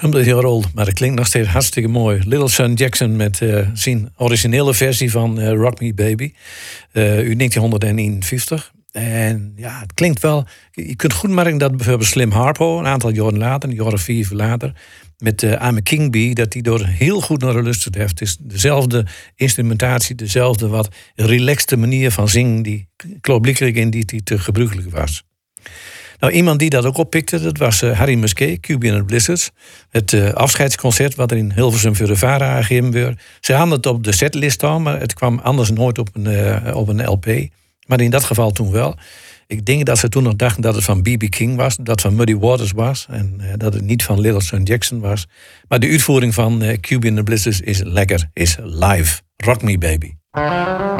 20 jaar oud, maar dat klinkt nog steeds hartstikke mooi. Little Son Jackson met zijn originele versie van Rock Me Baby uit 1951. En ja, het klinkt wel... Je kunt goed merken dat bijvoorbeeld Slim Harpo, een aantal jaren later, een jaar of 4 later, met I'm a King Bee, dat die door heel goed naar geluisterd heeft. Het is dezelfde instrumentatie, dezelfde wat relaxte manier van zingen, die klaarblijkelijk in die te gebruikelijk was. Nou, iemand die dat ook oppikte, dat was Harry Musquet, Cuban and Blizzards. Het afscheidsconcert wat er in Hilversum voor de VARA gegeven werd. Ze hadden het op de setlist staan, maar het kwam anders nooit op een LP. Maar in dat geval toen wel. Ik denk dat ze toen nog dachten dat het van B.B. King was, dat het van Muddy Waters was en dat het niet van Little Son Jackson was. Maar de uitvoering van Cuban and Blizzards is lekker, is live. Rock Me Baby.